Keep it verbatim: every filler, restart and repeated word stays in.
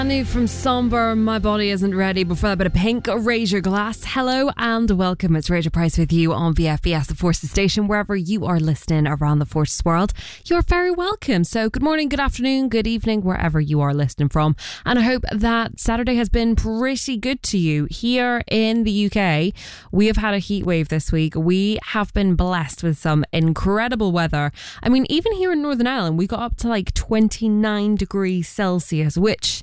New from Somber, My Body Isn't Ready. Before that, a bit of Pink, Raise Your Glass. Hello and welcome. It's Rachel Price with you on V F B S, the Forces Station. Wherever you are listening around the Forces world, you're very welcome. So good morning, good afternoon, good evening, wherever you are listening from. And I hope that Saturday has been pretty good to you. Here in the U K, we have had a heat wave this week. We have been blessed with some incredible weather. I mean, even here in Northern Ireland, we got up to like twenty-nine degrees Celsius, which